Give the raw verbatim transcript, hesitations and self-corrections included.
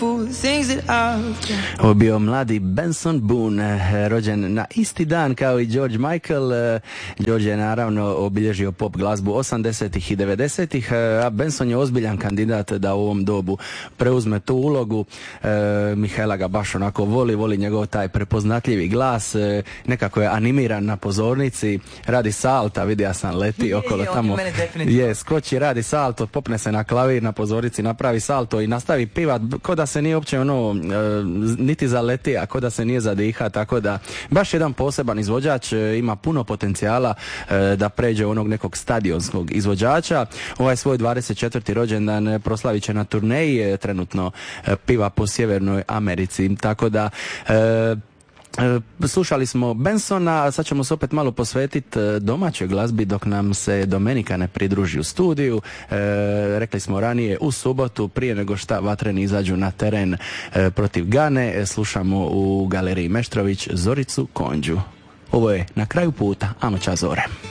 Ovo je bio mladi Benson Boone, rođen na isti dan kao i George Michael. George je naravno obilježio pop glazbu osamdesetih i devedesetih, a Benson je ozbiljan kandidat da u ovom dobu preuzme tu ulogu. E, Mihaela ga baš onako voli, voli njegov taj prepoznatljivi glas, e, nekako je animiran na pozornici, radi salta, vidi ja sam leti je, okolo je, tamo, je, skoči, radi salto, popne se na klavir na pozornici, napravi salto i nastavi pivat, ko da se nije uopće ono, e, niti zaleti, a ko da se nije zadiha, tako da baš jedan poseban izvođač, e, ima puno potencijala e, da pređe onog nekog stadionskog izvođača. Ovaj svoj dvadeset četvrti rođendan proslavit će na turneji, e, trenutno e, piva po Sjevernoj Americi, tako da e, slušali smo Bensona, a sad ćemo se opet malo posvetiti domaćoj glazbi dok nam se Domenika ne pridruži u studiju. E, rekli smo ranije u subotu, prije nego šta vatreni izađu na teren e, protiv Gane, slušamo u Galeriji Meštrović Zoricu Konđu. Ovo je Na kraju puta, Amo ča zore.